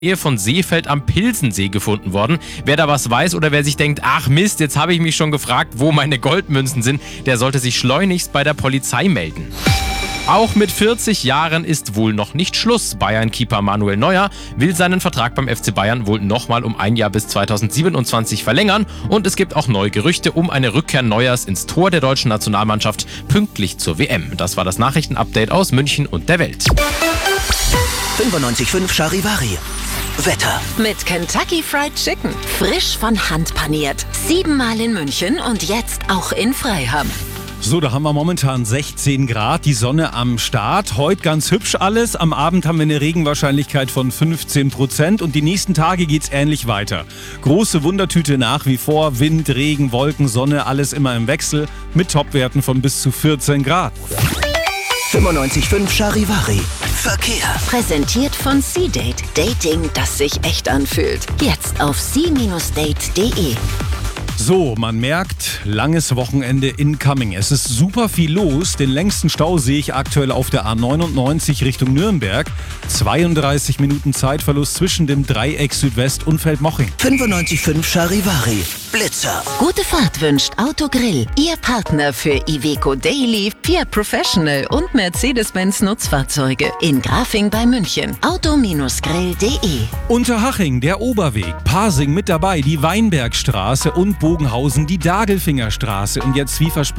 Nähe von Seefeld am Pilsensee gefunden worden. Wer da was weiß oder wer sich denkt, ach Mist, jetzt habe ich mich schon gefragt, wo meine Goldmünzen sind, der sollte sich schleunigst bei der Polizei melden. Auch mit 40 Jahren ist wohl noch nicht Schluss. Bayern-Keeper Manuel Neuer will seinen Vertrag beim FC Bayern wohl nochmal um ein Jahr bis 2027 verlängern. Und es gibt auch neue Gerüchte um eine Rückkehr Neuers ins Tor der deutschen Nationalmannschaft pünktlich zur WM. Das war das Nachrichtenupdate aus München und der Welt. 95.5 Charivari. Wetter. Mit Kentucky Fried Chicken. Frisch von Hand paniert. 7-mal in München und jetzt auch in Freiham. So, da haben wir momentan 16 Grad, die Sonne am Start. Heute ganz hübsch alles. Am Abend haben wir eine Regenwahrscheinlichkeit von 15% und die nächsten Tage geht's ähnlich weiter. Große Wundertüte nach wie vor. Wind, Regen, Wolken, Sonne, alles immer im Wechsel mit Topwerten von bis zu 14 Grad. 95.5 Charivari. Verkehr. Präsentiert von C-Date. Dating, das sich echt anfühlt. Jetzt auf c-date.de. So, man merkt, langes Wochenende incoming. Es ist super viel los. Den längsten Stau sehe ich aktuell auf der A99 Richtung Nürnberg. 32 Minuten Zeitverlust zwischen dem Dreieck Südwest und Feldmoching. 95.5 Charivari. Blitzer. Gute Fahrt wünscht Autogrill. Ihr Partner für Iveco Daily, Fiat Professional und Mercedes-Benz Nutzfahrzeuge. In Grafing bei München. Auto-grill.de. Unterhaching, der Oberweg. Pasing mit dabei, die Weinbergstraße und Bogenhausen, die Dagelfingerstraße. Und jetzt wie versprochen